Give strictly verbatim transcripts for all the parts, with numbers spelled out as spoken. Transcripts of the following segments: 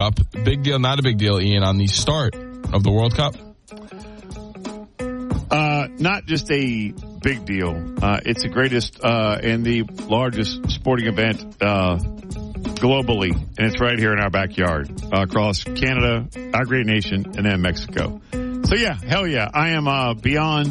Cup. Big deal, not a big deal, Ian, on the start of the World Cup? Uh, not just a big deal. Uh, it's the greatest uh, and the largest sporting event uh, globally, and it's right here in our backyard uh, across Canada, our great nation, and then Mexico. So yeah, hell yeah, I am uh, beyond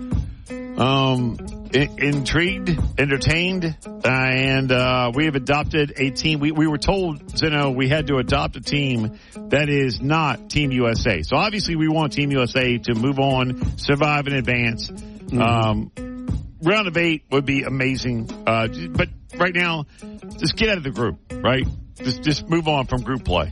um, I- intrigued, entertained, uh, and uh, we have adopted a team. We, we were told, Zeno, we had to adopt a team that is not Team U S A. So obviously we want Team U S A to move on, survive, and advance. Mm-hmm. Um, round of eight would be amazing. Uh, but right now, just get out of the group, right? Just just move on from group play.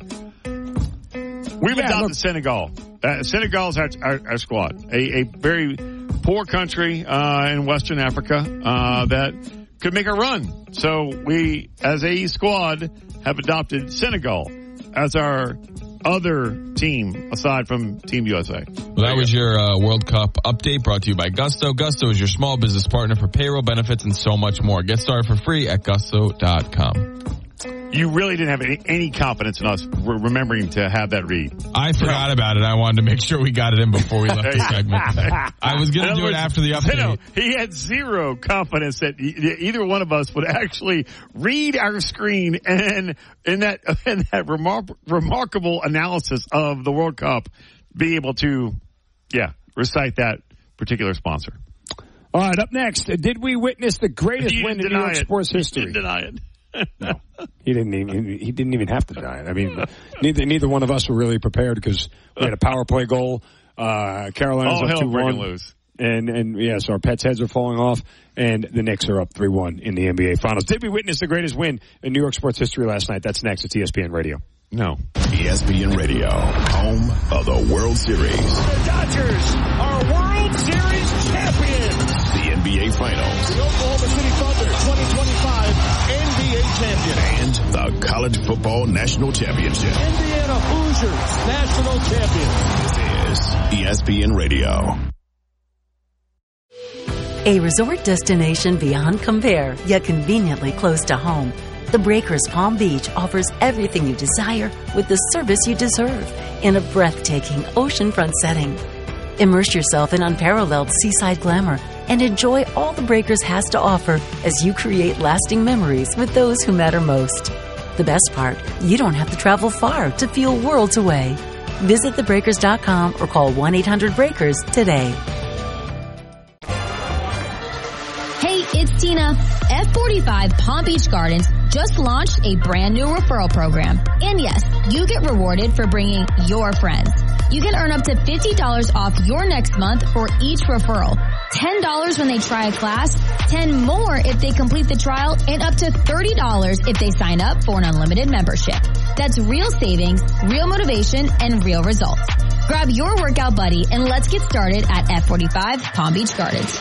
We've yeah, adopted look. Senegal. Uh, Senegal is our, our, our squad. A, a very poor country uh, in Western Africa uh, that could make a run. So we, as a squad, have adopted Senegal as our other team aside from Team U S A. Well, that was your uh, World Cup update brought to you by Gusto. Gusto is your small business partner for payroll benefits and so much more. Get started for free at gusto dot com. You really didn't have any, any confidence in us re- remembering to have that read. I forgot no. about it. I wanted to make sure we got it in before we left the segment. I was going to do words, it after the update. No, he had zero confidence that either one of us would actually read our screen and in that in that remar- remarkable analysis of the World Cup, be able to, yeah, recite that particular sponsor. All right, up next, did we witness the greatest win in New York it. sports history? He didn't deny it. No, he didn't even. He didn't even have to deny it. I mean, neither neither one of us were really prepared because we had a power play goal. Uh, Carolina's All up two one, loose. and and yes, our pets' heads are falling off, and the Knicks are up three one in the N B A Finals. Did we witness the greatest win in New York sports history last night? That's next. It's E S P N Radio. No. E S P N Radio, home of the World Series. The Dodgers are World Series champions. The N B A Finals. The Oklahoma City Thunder twenty twenty-five N B A champion. And the College Football National Championship. Indiana Hoosiers national champions. This is E S P N Radio. A resort destination beyond compare, yet conveniently close to home. The Breakers Palm Beach offers everything you desire with the service you deserve in a breathtaking oceanfront setting. Immerse yourself in unparalleled seaside glamour and enjoy all the Breakers has to offer as you create lasting memories with those who matter most. The best part, you don't have to travel far to feel worlds away. Visit the breakers dot com or call one eight hundred breakers today. Hey, it's Tina. F forty-five Palm Beach Gardens just launched a brand new referral program. And yes, you get rewarded for bringing your friends. You can earn up to fifty dollars off your next month for each referral. ten dollars when they try a class, ten more if they complete the trial, and up to thirty dollars if they sign up for an unlimited membership. That's real savings, real motivation, and real results. Grab your workout buddy and let's get started at F forty-five Palm Beach Gardens.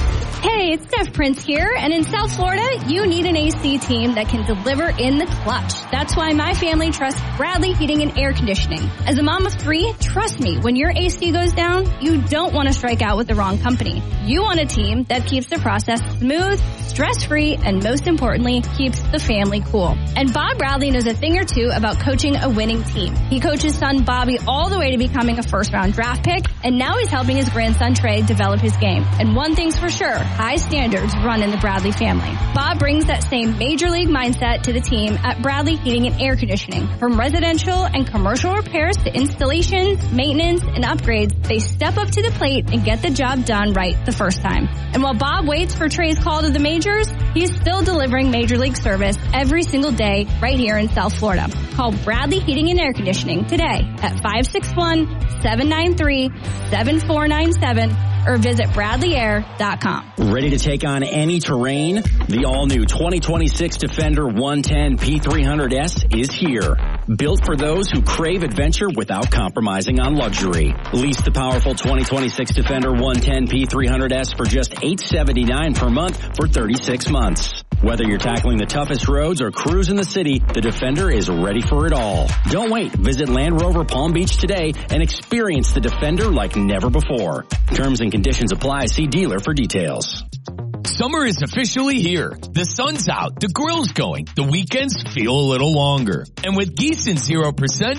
Hey, it's Steph Prince here, and in South Florida, you need an A C team that can deliver in the clutch. That's why my family trusts Bradley Heating and Air Conditioning. As a mom of three, trust me, when your A C goes down, you don't want to strike out with the wrong company. You want a team that keeps the process smooth, stress-free, and most importantly, keeps the family cool. And Bob Bradley knows a thing or two about coaching a winning team. He coached his son Bobby all the way to becoming a first-round draft pick, and now he's helping his grandson Trey develop his game. And one thing's for sure, high standards run in the Bradley family. Bob brings that same major league mindset to the team at Bradley Heating and Air Conditioning. From residential and commercial repairs to installations, maintenance, and upgrades, they step up to the plate and get the job done right the first time. And while Bob waits for Trey's call to the majors, he's still delivering major league service every single day right here in South Florida. Call Bradley Heating and Air Conditioning today at five six one, seven nine three, seven four nine seven or visit bradley air dot com. Ready to take on any terrain? The all-new twenty twenty-six Defender one ten P three hundred S is here. Built for those who crave adventure without compromising on luxury. Lease the powerful twenty twenty-six Defender one ten P three hundred S for just eight seventy-nine per month for thirty-six months. Whether you're tackling the toughest roads or cruising the city, the Defender is ready for it all. Don't wait. Visit Land Rover Palm Beach today and experience the Defender like never before. Terms and conditions apply. See dealer for details. Summer is officially here. The sun's out, the grill's going, the weekends feel a little longer. And with Gießen zero percent